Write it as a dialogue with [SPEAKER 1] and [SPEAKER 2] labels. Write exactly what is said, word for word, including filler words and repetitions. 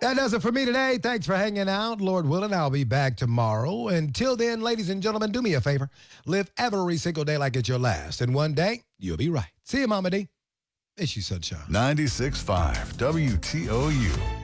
[SPEAKER 1] That does it for me today. Thanks for hanging out. Lord willing, I'll be back tomorrow. Until then, ladies and gentlemen, do me a favor. Live every single day like it's your last. And one day, you'll be right. See you, Mama D. Miss you, sunshine.
[SPEAKER 2] ninety-six point five W T O U.